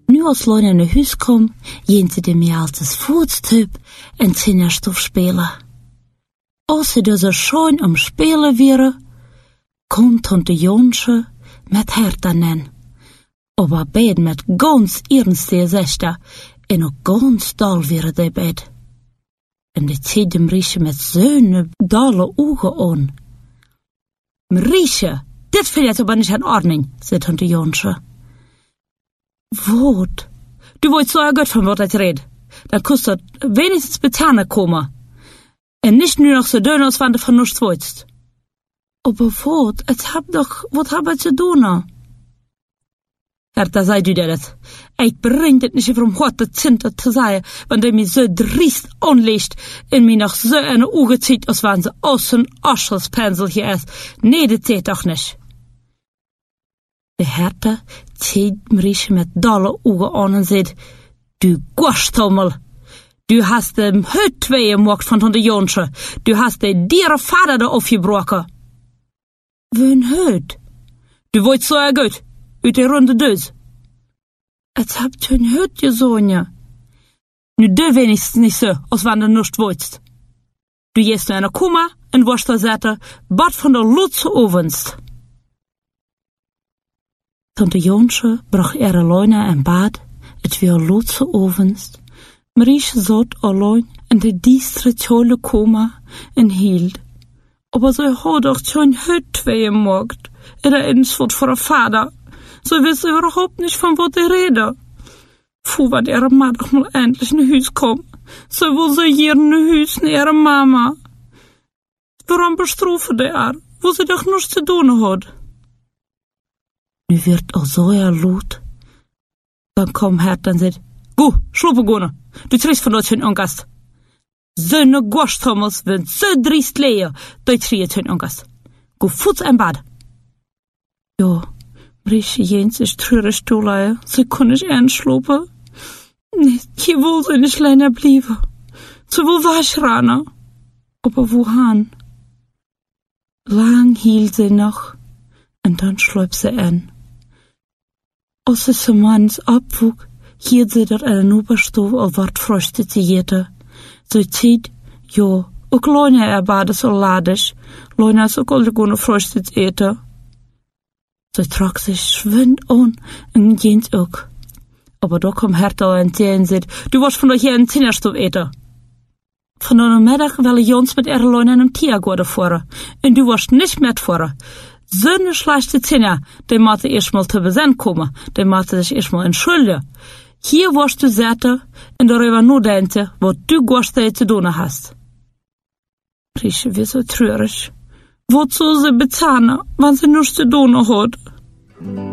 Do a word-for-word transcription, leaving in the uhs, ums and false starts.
Nu als Lona naar huis kwam, jente de mij altes voetstup en tinnerstof spelen. Als ze dus er schoon om spelen wieren, komt tante Jonsje met haar danen. Aber beid met ganz ernstige zechten en ook ganz dal wieren de bed. En de ziet de Mariesje met zo'n dalle ogen aan. Mariesje, dit vind je toch maar niet in ordning, zei tante Jonsje. Wat? Du wordt zo goed van wat ik red. Dan kost het wenigstens betalen komen. En niet nu nog zo doen als van de vernust wordt. Aber wat? Het heb toch, wat heb ik te doen? Herta, zei du dat? Ik breng het niet om wat de tinte te zeggen, wanneer hij me zo driest onleest en me nog zo in de ogen ziet als wanneer ze als een aschelspenseltje is. Nee, dat deed toch niet. De Herta ziet Mariesje met dalle ogen aan en zegt, du gorstommel, du hast de hut tweeën gemaakt van tante Jonsje, du hast de dieren vader er afgebroken. Wen hut? Du wordt zo goed, uit de ronde dus. Het hebt hun hutje, zoonje. Nu de wenigstens niet zo, als wanneer nust wordt. Du jeest nu een kuma en worstel zetten, bad van de lotse ovens. Tante Jonsje bracht er Lona en bad, het weer lotse ovens. Mariesje zat alleen en de diestre tjolle koma en hield. Aber ze had doch zo'n hut tweeën gemaakt. En er eens wat voor haar vader. Ze wist überhaupt niet van wat hij reden. Voor wat er maandag mal eindelijk naar huis kwam. Ze wil ze hier naar huis naar haar mama. Waarom bestroeven de haar? Wo ze toch niets te doen had. Nu werd al zo er lood. Dan kwam Herta en zei, go, slopen gaan. Du trist van dat hun ongast. Zo'n gorstommels wind zo driest leien, dat triet hun ongast. Go voets en bad. Ja, Mariesje Jens is treurig toelaien. Ze kon niet aanslopen. Nee, je wil ze niet langer blijven. Ze wil wasranen. Aber wohan? Lang hield ze nog. En dan sloop ze aan. Als ze ze mans opwoek, hield ze er aan een oberstoel al wat vruchten te eten. Ze ziet, ja, ook Lona er baden zo ladisch. Lona is ook al de goede vruchten te eten. Ze trok zich schwind aan en Jens ook. Aber da kwam Herta en zei en zei, du was vandaag hier een tinnerstof eten. Van de middag willen Jons met Erlona en een tiergorde voeren. En du was niet met voeren. Zo'n slechte tinner, die moeten eerst mal te bezend komen. Die moeten zich eerst mal entschuldigen. Hier was du zetten en darüber nadenken wat du gorste te doen hast. Mariesje was zo treurig. Wat zou ze betalen, wanneer ze niets te doen had?